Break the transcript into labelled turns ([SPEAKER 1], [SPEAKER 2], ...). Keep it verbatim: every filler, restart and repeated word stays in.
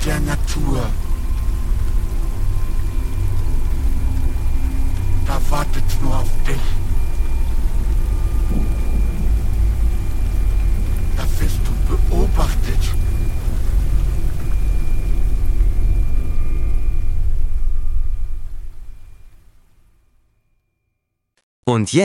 [SPEAKER 1] der Natur. Da wartet nur auf dich. Da wirst du beobachtet.
[SPEAKER 2] Und jetzt